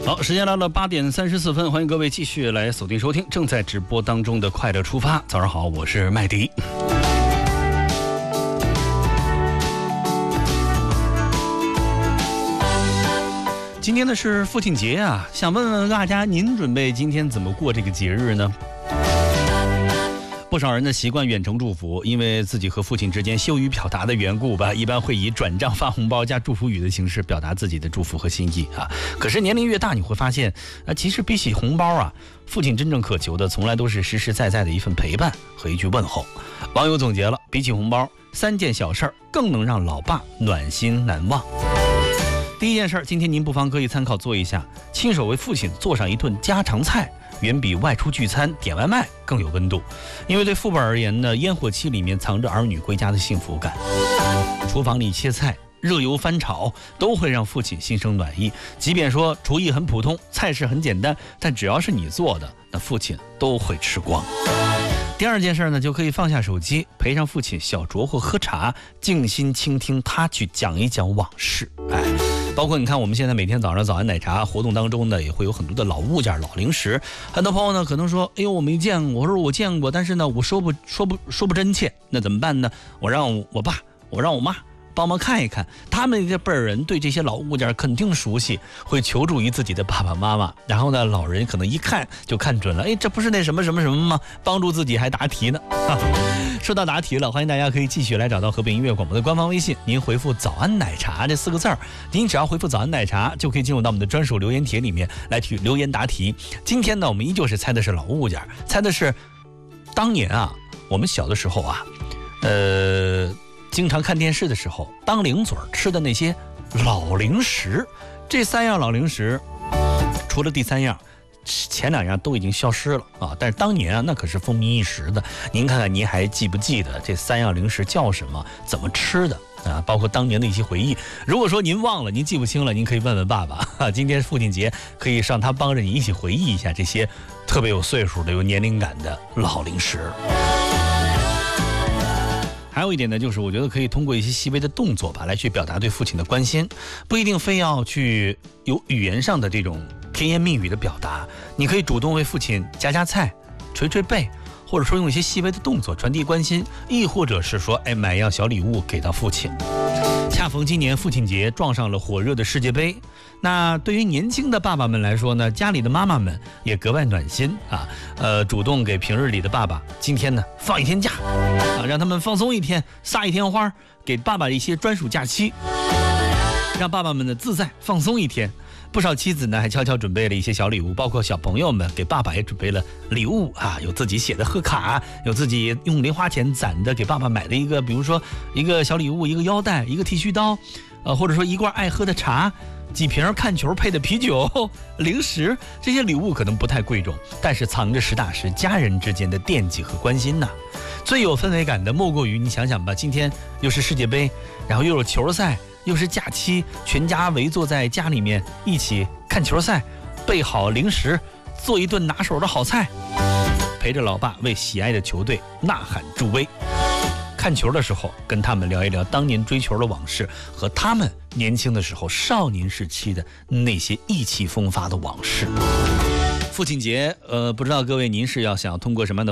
好，时间来了8:34，欢迎各位继续来锁定收听正在直播当中的快乐出发。早上好，我是麦迪。今天呢是父亲节啊，想问问大家，您准备今天怎么过这个节日呢？不少人的习惯远程祝福，因为自己和父亲之间羞于表达的缘故吧，一般会以转账、发红包加祝福语的形式表达自己的祝福和心意啊。可是年龄越大，你会发现其实比起红包啊，父亲真正渴求的从来都是实实在在的一份陪伴和一句问候。网友总结了，比起红包，3件小事儿更能让老爸暖心难忘。第一件事，今天您不妨可以参考做一下，亲手为父亲做上一顿家常菜，远比外出聚餐点外卖更有温度。因为对父辈而言呢，烟火气里面藏着儿女归家的幸福感。厨房里切菜、热油翻炒，都会让父亲心生暖意。即便说厨艺很普通，菜式很简单，但只要是你做的，那父亲都会吃光。第二件事呢，就可以放下手机，陪上父亲小酌或喝茶，静心倾听他去讲一讲往事。包括你看，我们现在每天早上早安奶茶活动当中呢，也会有很多的老物件、老零食。很多朋友呢可能说，哎呦，我没见过，我说我见过，但是呢，我说不真切，那怎么办呢？我让我爸，我让我妈帮忙看一看，他们这辈人对这些老物件肯定熟悉，会求助于自己的爸爸妈妈。然后呢，老人可能一看就看准了，哎，这不是那什么什么什么吗？帮助自己还答题呢。说到答题了，欢迎大家可以继续来找到河北音乐广播的官方微信，您回复早安奶茶这4个字儿，您只要回复早安奶茶就可以进入到我们的专属留言帖里面来留言答题。今天呢，我们依旧是猜的是老物件，猜的是当年啊，我们小的时候啊，经常看电视的时候当零嘴吃的那些老零食。这3样老零食，除了第3样，前2样都已经消失了啊！但是当年啊，那可是风靡一时的。您看看，您还记不记得这3样零食叫什么？怎么吃的啊？包括当年的一些回忆。如果说您忘了，您记不清了，您可以问问爸爸。今天父亲节，可以让他帮着你一起回忆一下这些特别有岁数的、有年龄感的老零食。还有一点呢，就是我觉得可以通过一些细微的动作吧，来去表达对父亲的关心，不一定非要去有语言上的这种甜言蜜语的表达，你可以主动为父亲夹菜、捶背，或者说用一些细微的动作传递关心，亦或者是说，买样小礼物给到父亲。恰逢今年父亲节撞上了火热的世界杯，那对于年轻的爸爸们来说呢，家里的妈妈们也格外暖心啊。主动给平日里的爸爸今天呢放1天假啊，让他们放松1天，撒1天花，给爸爸一些专属假期，让爸爸们呢自在放松1天。不少妻子呢还悄悄准备了一些小礼物，包括小朋友们给爸爸也准备了礼物啊，有自己写的贺卡，有自己用零花钱攒的给爸爸买的一个，比如说一个小礼物，一个腰带，一个剃须刀，或者说一罐爱喝的茶，几瓶看球配的啤酒、零食。这些礼物可能不太贵重，但是藏着实打实家人之间的惦记和关心呐。最有氛围感的莫过于，你想想吧，今天又是世界杯，然后又有球赛，又是假期，全家围坐在家里面一起看球赛，备好零食，做一顿拿手的好菜，陪着老爸为喜爱的球队呐喊助威。看球的时候跟他们聊一聊当年追球的往事，和他们年轻的时候少年时期的那些意气风发的往事。父亲节不知道各位您是想要通过什么样的